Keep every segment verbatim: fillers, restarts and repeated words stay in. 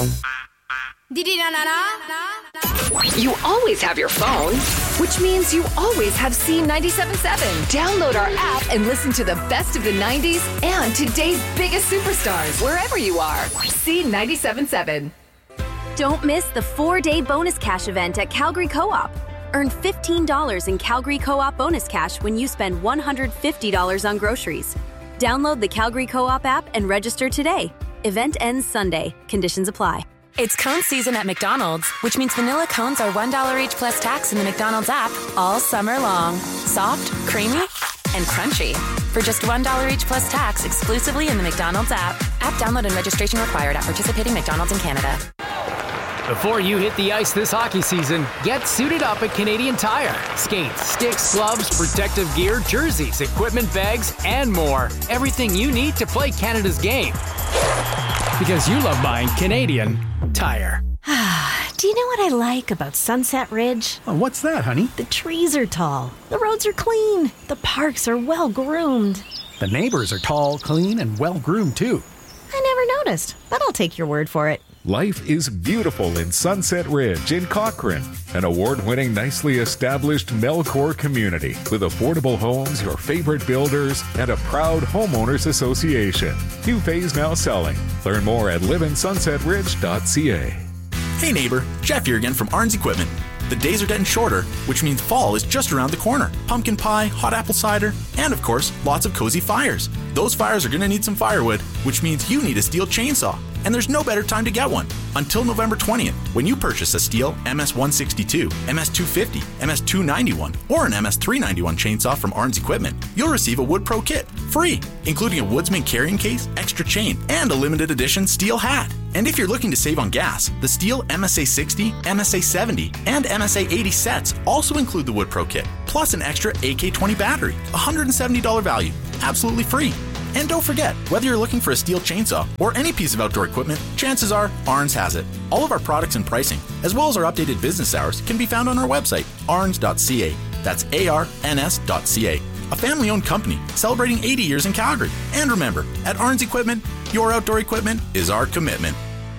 You always have your phone, which means you always have C ninety-seven point seven. Download our app and listen to the best of the nineties and today's biggest superstars wherever you are. C ninety-seven point seven. Don't miss the four-day bonus cash event at Calgary Co-op. Earn fifteen dollars in Calgary Co-op bonus cash when you spend one hundred fifty dollars on groceries. Download the Calgary Co-op app and register today. Event ends Sunday. Conditions apply. It's cone season at McDonald's, which means vanilla cones are one dollar each plus tax in the McDonald's app all summer long. Soft, creamy, and crunchy. For just one dollar each plus tax exclusively in the McDonald's app. App download and registration required at participating McDonald's in Canada. Before you hit the ice this hockey season, get suited up at Canadian Tire. Skates, sticks, gloves, protective gear, jerseys, equipment, bags, and more. Everything you need to play Canada's game. Because you love buying Canadian Tire. Do you know what I like about Sunset Ridge? Oh, what's that, honey? The trees are tall. The roads are clean. The parks are well groomed. The neighbors are tall, clean, and well groomed, too. I never noticed, but I'll take your word for it. Life is beautiful in Sunset Ridge in Cochrane, an award-winning, nicely established Melcor community with affordable homes, your favorite builders, and a proud homeowners association. New phase now selling. Learn more at live in sunset ridge dot c a. Hey neighbor, Jeff here again from Arns Equipment. The days are getting shorter, which means fall is just around the corner. Pumpkin pie, hot apple cider, and of course, lots of cozy fires. Those fires are going to need some firewood, which means you need a Stihl chainsaw. And there's no better time to get one. Until November twentieth, when you purchase a Stihl M S one sixty-two, M S two fifty, M S two ninety-one, or an M S three ninety-one chainsaw from Arns Equipment, you'll receive a Wood Pro kit, free, including a Woodsman carrying case, extra chain, and a limited edition Stihl hat. And if you're looking to save on gas, the Stihl M S A sixty, M S A seventy, and M S A eighty sets also include the Wood Pro kit, plus an extra A K twenty battery, one hundred seventy dollars value, absolutely free. And don't forget, whether you're looking for a Stihl chainsaw or any piece of outdoor equipment, chances are Arns has it. All of our products and pricing, as well as our updated business hours, can be found on our website, arns dot c a. That's A R N S dot C A. A family-owned company celebrating eighty years in Calgary. And remember, at Arns Equipment, your outdoor equipment is our commitment.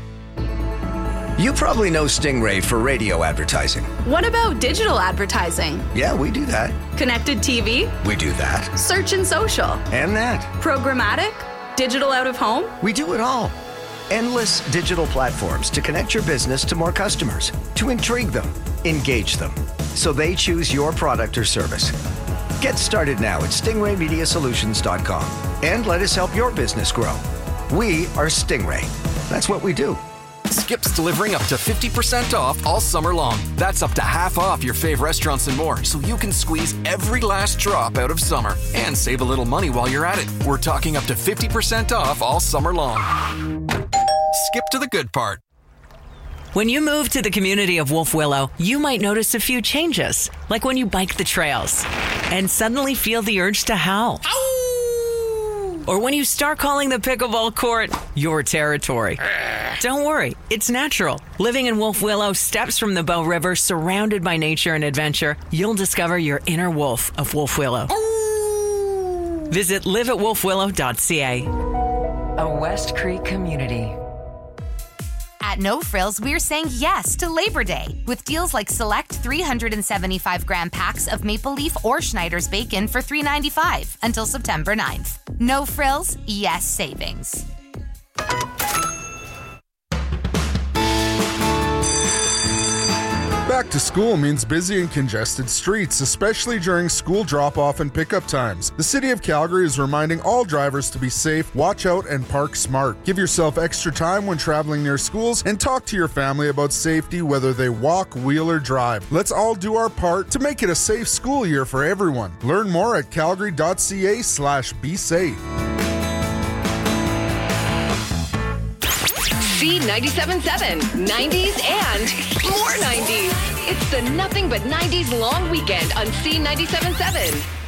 You probably know Stingray for radio advertising. What about digital advertising? Yeah, we do that. Connected T V? We do that. Search and social? And that. Programmatic? Digital out of home? We do it all. Endless digital platforms to connect your business to more customers, to intrigue them, engage them, so they choose your product or service. Get started now at stingray media solutions dot com and let us help your business grow. We are Stingray. That's what we do. Skip's delivering up to fifty percent off all summer long. That's up to half off your fave restaurants and more, so you can squeeze every last drop out of summer and save a little money while you're at it. We're talking up to fifty percent off all summer long. Skip to the good part. When you move to the community of Wolf Willow, you might notice a few changes, like when you bike the trails and suddenly feel the urge to howl. Or when you start calling the pickleball court your territory. Don't worry, it's natural. Living in Wolf Willow, steps from the Bow River, surrounded by nature and adventure, you'll discover your inner wolf of Wolf Willow. Visit live at wolf willow dot c a. A West Creek community. At No Frills, we're saying yes to Labor Day with deals like select three hundred seventy-five gram packs of Maple Leaf or Schneider's bacon for three ninety-five until September ninth. No Frills, yes savings. Back to school means busy and congested streets, especially during school drop-off and pickup times. The City of Calgary is reminding all drivers to be safe, watch out, and park smart. Give yourself extra time when traveling near schools and talk to your family about safety, whether they walk, wheel, or drive. Let's all do our part to make it a safe school year for everyone. Learn more at calgary dot c a slash be safe. C ninety-seven point seven, nineties and more nineties. It's the Nothing But nineties long weekend on C ninety-seven point seven.